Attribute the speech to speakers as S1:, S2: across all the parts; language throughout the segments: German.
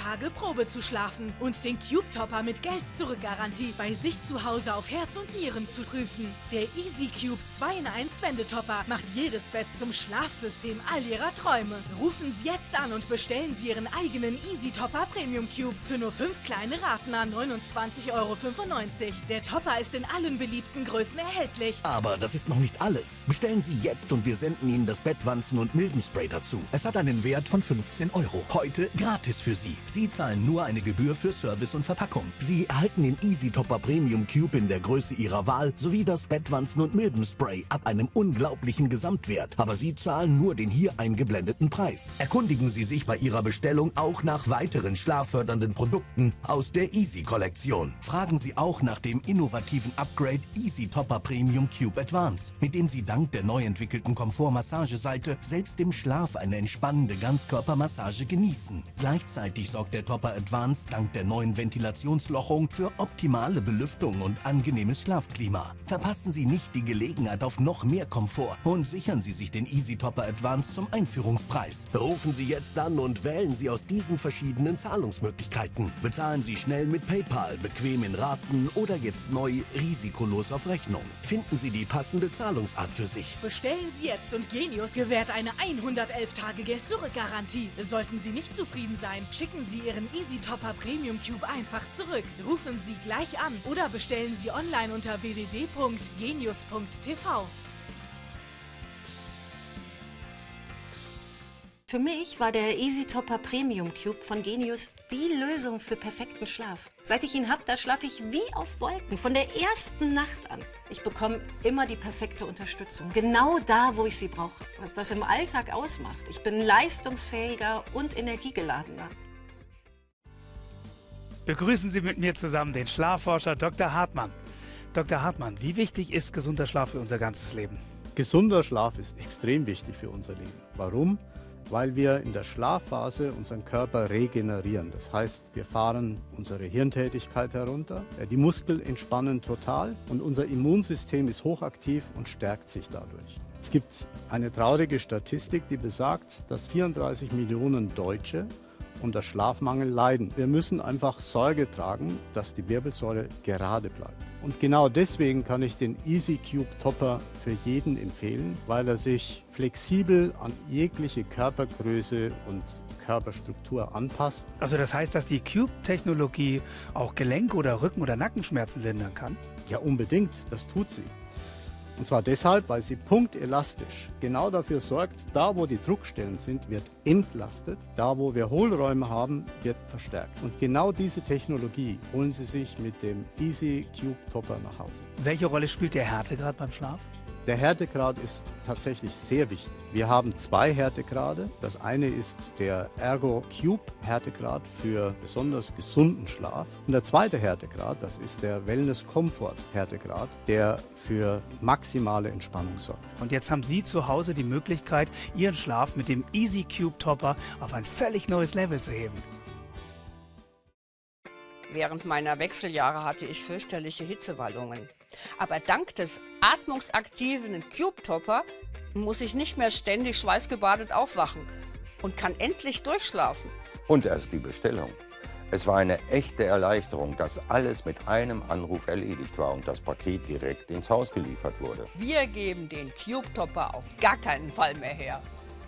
S1: Tage Probe zu schlafen und den Cube Topper mit Geld-Zurück-Garantie bei sich zu Hause auf Herz und Nieren zu prüfen. Der Easy Cube 2-in-1 Wendetopper macht jedes Bett zum Schlafsystem all Ihrer Träume. Rufen Sie jetzt an und bestellen Sie Ihren eigenen Easy Topper Premium Cube für nur 5 kleine Raten an 29,95 €. Der Topper ist in allen beliebten Größen erhältlich.
S2: Aber das ist noch nicht alles. Bestellen Sie jetzt und wir senden Ihnen das Bettwanzen- und Milbenspray dazu. Es hat einen Wert von 15 €. Heute gratis für Sie. Sie zahlen nur eine Gebühr für Service und Verpackung. Sie erhalten den Easy Topper Premium Cube in der Größe Ihrer Wahl sowie das Bettwanzen- und Milbenspray ab einem unglaublichen Gesamtwert. Aber Sie zahlen nur den hier eingeblendeten Preis. Erkundigen Sie sich bei Ihrer Bestellung auch nach weiteren schlaffördernden Produkten aus der Easy-Kollektion. Fragen Sie auch nach dem innovativen Upgrade Easy Topper Premium Cube Advance, mit dem Sie dank der neu entwickelten Komfort-Massageseite selbst im Schlaf eine entspannende Ganzkörpermassage genießen. Gleichzeitig sorgt der Topper Advance dank der neuen Ventilationslochung für optimale Belüftung und angenehmes Schlafklima. Verpassen Sie nicht die Gelegenheit auf noch mehr Komfort und sichern Sie sich den Easy Topper Advance zum Einführungspreis. Rufen Sie jetzt an und wählen Sie aus diesen verschiedenen Zahlungsmöglichkeiten. Bezahlen Sie schnell mit PayPal, bequem in Raten oder jetzt neu risikolos auf Rechnung. Finden Sie die passende Zahlungsart für sich.
S1: Bestellen Sie jetzt und Genius gewährt eine 111 Tage Geld-Zurück-Garantie. Sollten Sie nicht zufrieden sein, schicken Sie Ihren Easy Topper Premium Cube einfach zurück. Rufen Sie gleich an oder bestellen Sie online unter www.genius.tv.
S3: Für mich war der Easy Topper Premium Cube von Genius die Lösung für perfekten Schlaf. Seit ich ihn habe, da schlafe ich wie auf Wolken, von der ersten Nacht an. Ich bekomme immer die perfekte Unterstützung, genau da, wo ich sie brauche, was das im Alltag ausmacht. Ich bin leistungsfähiger und energiegeladener.
S4: Begrüßen Sie mit mir zusammen den Schlafforscher Dr. Hartmann. Dr. Hartmann, wie wichtig ist gesunder Schlaf für unser ganzes Leben?
S5: Gesunder Schlaf ist extrem wichtig für unser Leben. Warum? Weil wir in der Schlafphase unseren Körper regenerieren. Das heißt, wir fahren unsere Hirntätigkeit herunter, die Muskeln entspannen total und unser Immunsystem ist hochaktiv und stärkt sich dadurch. Es gibt eine traurige Statistik, die besagt, dass 34 Millionen Deutsche unter Schlafmangel leiden. Wir müssen einfach Sorge tragen, dass die Wirbelsäule gerade bleibt. Und genau deswegen kann ich den Easy Cube Topper für jeden empfehlen, weil er sich flexibel an jegliche Körpergröße und Körperstruktur anpasst.
S4: Also das heißt, dass die Cube-Technologie auch Gelenk- oder Rücken- oder Nackenschmerzen lindern kann?
S5: Ja, unbedingt, das tut sie. Und zwar deshalb, weil sie punktelastisch genau dafür sorgt, da wo die Druckstellen sind, wird entlastet, da wo wir Hohlräume haben, wird verstärkt. Und genau diese Technologie holen Sie sich mit dem Easy Cube Topper nach Hause.
S4: Welche Rolle spielt der Härtegrad beim Schlaf?
S5: Der Härtegrad ist tatsächlich sehr wichtig. Wir haben 2 Härtegrade. Das eine ist der Ergo Cube Härtegrad für besonders gesunden Schlaf. Und der zweite Härtegrad, das ist der Wellness Comfort Härtegrad, der für maximale Entspannung sorgt.
S4: Und jetzt haben Sie zu Hause die Möglichkeit, Ihren Schlaf mit dem Easy Cube Topper auf ein völlig neues Level zu heben.
S6: Während meiner Wechseljahre hatte ich fürchterliche Hitzewallungen. Aber dank des atmungsaktiven Cube Topper muss ich nicht mehr ständig schweißgebadet aufwachen und kann endlich durchschlafen.
S7: Und erst die Bestellung. Es war eine echte Erleichterung, dass alles mit einem Anruf erledigt war und das Paket direkt ins Haus geliefert wurde.
S6: Wir geben den Cube Topper auf gar keinen Fall mehr her.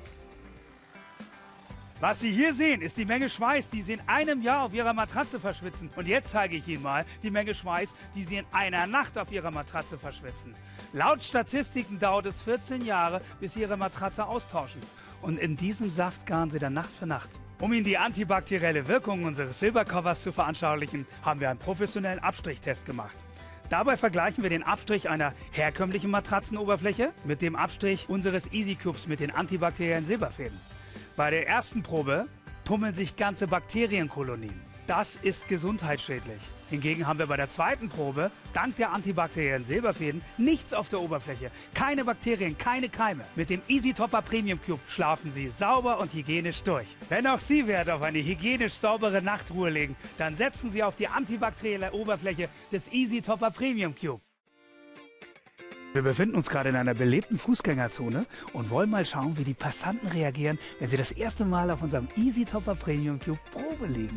S4: Was Sie hier sehen, ist die Menge Schweiß, die Sie in einem Jahr auf Ihrer Matratze verschwitzen. Und jetzt zeige ich Ihnen mal die Menge Schweiß, die Sie in einer Nacht auf Ihrer Matratze verschwitzen. Laut Statistiken dauert es 14 Jahre, bis Sie Ihre Matratze austauschen. Und in diesem Saft garen Sie dann Nacht für Nacht. Um Ihnen die antibakterielle Wirkung unseres Silbercovers zu veranschaulichen, haben wir einen professionellen Abstrichtest gemacht. Dabei vergleichen wir den Abstrich einer herkömmlichen Matratzenoberfläche mit dem Abstrich unseres Easy Cubes mit den antibakteriellen Silberfäden. Bei der ersten Probe tummeln sich ganze Bakterienkolonien. Das ist gesundheitsschädlich. Hingegen haben wir bei der zweiten Probe, dank der antibakteriellen Silberfäden, nichts auf der Oberfläche. Keine Bakterien, keine Keime. Mit dem Easy Topper Premium Cube schlafen Sie sauber und hygienisch durch. Wenn auch Sie Wert auf eine hygienisch saubere Nachtruhe legen, dann setzen Sie auf die antibakterielle Oberfläche des Easy Topper Premium Cube. Wir befinden uns gerade in einer belebten Fußgängerzone und wollen mal schauen, wie die Passanten reagieren, wenn sie das erste Mal auf unserem Easy Topper Premium Cube Probe legen.